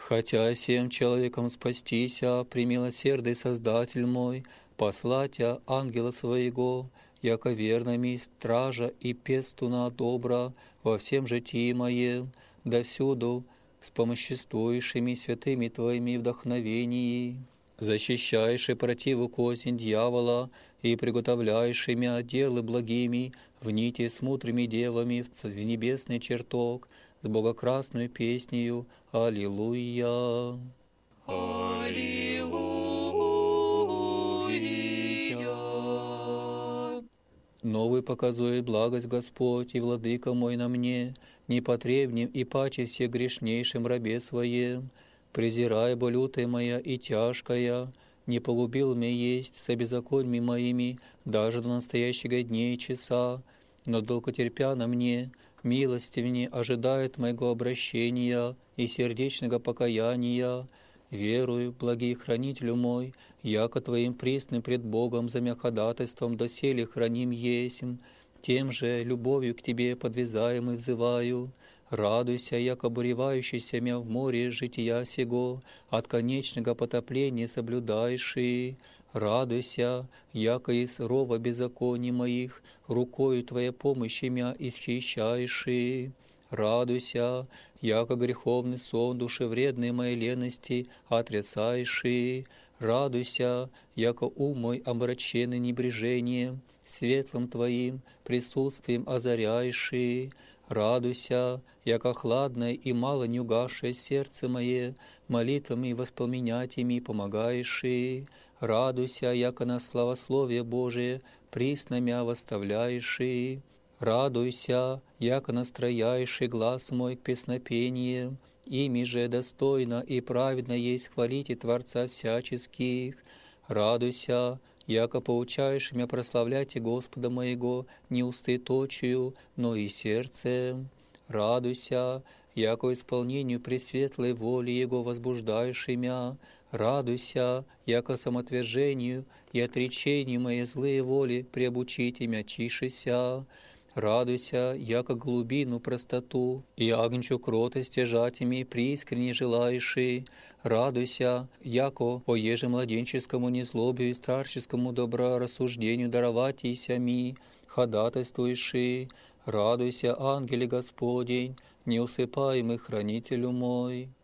Хотя всем человеком спастися, премилосердый Создатель мой, послатя ангела своего, яко верными стража и пестуна добра во всем житии моем, довсюду с помоществующими святыми Твоими вдохновении, защищаешь противу кознь дьявола и приготовляешь мя делы благими в нити с мудрыми девами в небесный чертог, с богокрасную песнею «Аллилуйя». Аллилуйя. Новый показует благость Господь и Владыка мой на мне, непотребнем и паче все грешнейшим рабе своем, презирая бо лютая моя и тяжкая, не погубил меня есть со беззаконьми моими даже до настоящего дня и часа, но долготерпя на мне, милостивне ожидает моего обращения и сердечного покаяния. Верую, благий хранителю мой, яко Твоим пресным пред Богом за мя ходатайством доселе храним есмь, тем же любовью к Тебе подвязаем и взываю. Радуйся, яко буревающийся мя в море жития сего, от конечного потопления соблюдающий. Радуйся, яко из рова беззаконий моих рукою Твоей помощи мя исхищающий. Радуйся, яко греховный сон душевредной моей лености отрицающий. Радуйся, яко ум мой омраченный небрежением, светлым Твоим присутствием озаряющий. Радуйся, яко хладное и мало не угасшее сердце мое, молитвами и воспламенятиями помогающий. Радуйся, яко на славословие Божие присно мя восставляющий. Радуйся, яко настрояющий глаз мой к песнопениям, ими же достойно и праведно есть хвалите Творца всяческих. Радуйся, яко поучаешь мя прославлять Господа моего не устой точию, но и сердцем. Радуйся, яко исполнению пресветлой воли Его возбуждаешь мя. Радуйся, яко самоотвержению и отречению моей злые воли приобучите мя чишися. Радуйся, яко глубину простоту и агнчу кротости жатими преискренне желающий. Радуйся, яко по еже младенческому незлобию и старческому доброрассуждению дароватися ми, ходатайствующий. Радуйся, ангеле Господень, неусыпаемый хранителю мой.